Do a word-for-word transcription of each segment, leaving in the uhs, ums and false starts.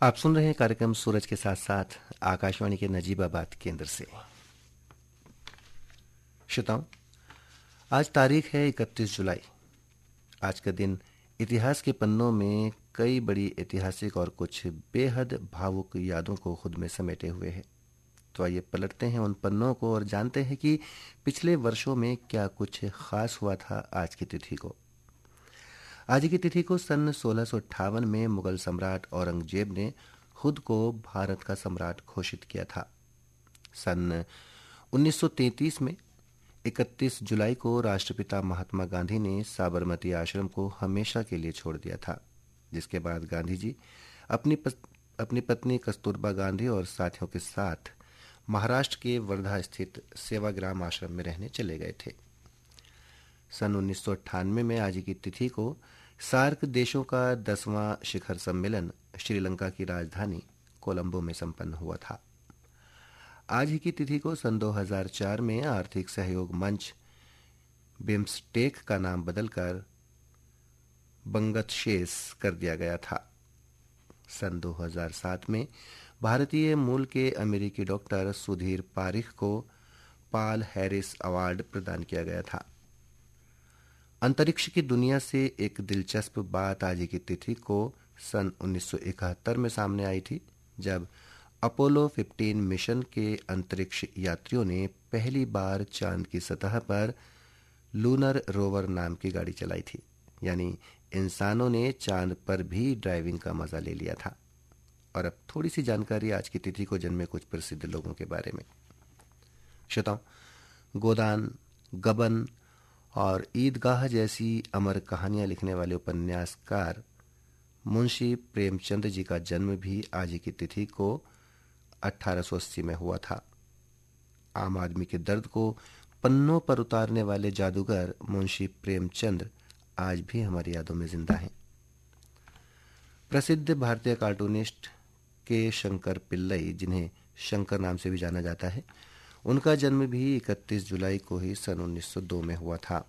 आप सुन रहे हैं कार्यक्रम सूरज के साथ साथ आकाशवाणी के नजीबाबाद केंद्र से। श्रोताओं, आज तारीख है इकतीस जुलाई। आज का दिन इतिहास के पन्नों में कई बड़ी ऐतिहासिक और कुछ बेहद भावुक यादों को खुद में समेटे हुए है। तो आइए पलटते हैं उन पन्नों को और जानते हैं कि पिछले वर्षों में क्या कुछ खास हुआ था आज की तिथि को। आज की तिथि को सन सोलह सौ अट्ठावन में मुगल सम्राट औरंगजेब ने खुद को भारत का सम्राट घोषित किया था। सन उन्नीस सौ तैंतीस में इकतीस जुलाई को राष्ट्रपिता महात्मा गांधी ने साबरमती आश्रम को हमेशा के लिए छोड़ दिया था, जिसके बाद गांधी जी अपनी पस, अपनी पत्नी कस्तूरबा गांधी और साथियों के साथ महाराष्ट्र के वर्धा स्थित सेवाग्राम आश्रम में रहने चले गए थे। सन उन्नीस सौ अट्ठानवे में आज की तिथि को सार्क देशों का दसवां शिखर सम्मेलन श्रीलंका की राजधानी कोलंबो में संपन्न हुआ था। आज की तिथि को सन दो हज़ार चार में आर्थिक सहयोग मंच बिम्स्टेक का नाम बदलकर बंगतशेस कर दिया गया था। सन दो हज़ार सात में भारतीय मूल के अमेरिकी डॉक्टर सुधीर पारिख को पाल हैरिस अवार्ड प्रदान किया गया था। अंतरिक्ष की दुनिया से एक दिलचस्प बात आज की तिथि को सन उन्नीस सौ इकहत्तर में सामने आई थी, जब अपोलो पंद्रह मिशन के अंतरिक्ष यात्रियों ने पहली बार चांद की सतह पर लूनर रोवर नाम की गाड़ी चलाई थी। यानी इंसानों ने चांद पर भी ड्राइविंग का मजा ले लिया था। और अब थोड़ी सी जानकारी आज की तिथि को जन्मे कुछ प्रसिद्ध लोगों के बारे में। श्रोताओं, गोदान, गबन और ईदगाह जैसी अमर कहानियां लिखने वाले उपन्यासकार मुंशी प्रेमचंद जी का जन्म भी आज की तिथि को अठारह सौ अस्सी में हुआ था। आम आदमी के दर्द को पन्नों पर उतारने वाले जादूगर मुंशी प्रेमचंद आज भी हमारी यादों में जिंदा हैं। प्रसिद्ध भारतीय कार्टूनिस्ट के शंकर पिल्लई, जिन्हें शंकर नाम से भी जाना जाता है, उनका जन्म भी इकतीस जुलाई को ही सन उन्नीस सौ दो में हुआ था।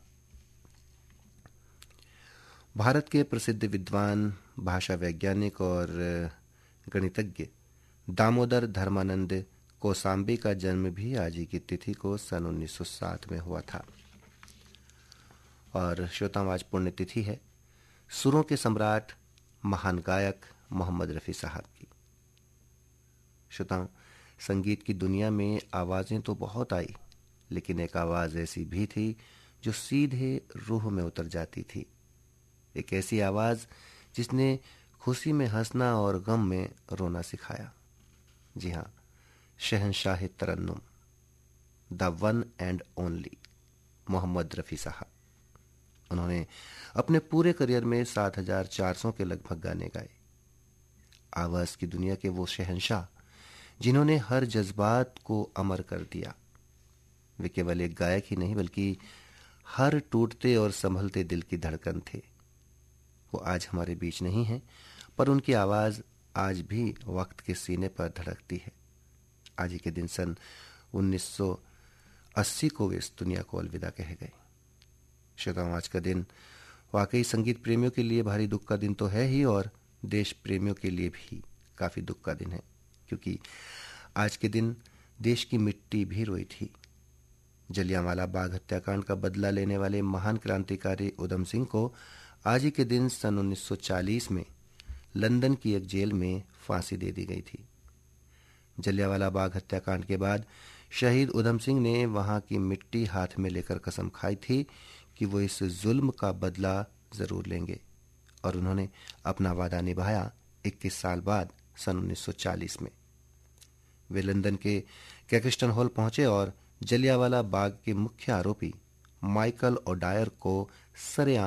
भारत के प्रसिद्ध विद्वान, भाषा वैज्ञानिक और गणितज्ञ दामोदर धर्मानंद कोसाम्बी का जन्म भी आज की तिथि को सन उन्नीस सौ सात में हुआ था। और श्रोताओं, आज पुण्यतिथि है सुरों के सम्राट, महान गायक मोहम्मद रफी साहब की। श्रोताओं, संगीत की दुनिया में आवाजें तो बहुत आई, लेकिन एक आवाज ऐसी भी थी जो सीधे रूह में उतर जाती थी। एक ऐसी आवाज जिसने खुशी में हंसना और गम में रोना सिखाया। जी हाँ, शहंशाह तरन्नुम, the one and only Mohammad Rafi साहब। उन्होंने अपने पूरे करियर में सात हजार चार सौ के लगभग गाने गाए। आवाज की दुनिया के वो शहंशाह जिन्होंने हर जज्बात को अमर कर दिया। वे केवल एक गायक ही नहीं, बल्कि हर टूटते और संभलते दिल की धड़कन थे। वो आज हमारे बीच नहीं है, पर उनकी आवाज आज भी वक्त के सीने पर धड़कती है। आज के दिन सन उन्नीस सौ अस्सी को वे इस दुनिया को अलविदा कह गए। श्रोताओं, आज का दिन वाकई संगीत प्रेमियों के लिए भारी दुख का दिन तो है ही, और देश प्रेमियों के लिए भी काफी दुख का दिन है, क्योंकि आज के दिन देश की मिट्टी भी रोई थी। जलियांवाला बाग हत्याकांड का बदला लेने वाले महान क्रांतिकारी उधम सिंह को आज ही के दिन सन उन्नीस सौ चालीस में लंदन की एक जेल में फांसी दे दी गई थी। जलियांवाला बाग हत्याकांड के बाद शहीद उधम सिंह ने वहां की मिट्टी हाथ में लेकर कसम खाई थी कि वो इस जुल्म का बदला जरूर लेंगे, और उन्होंने अपना वादा निभाया। इक्कीस साल बाद सन उन्नीस सौ चालीस में वे लंदन के कैक्सटन हॉल पहुंचे और जलियांवाला बाग के मुख्य आरोपी माइकल ओडायर को सरेआम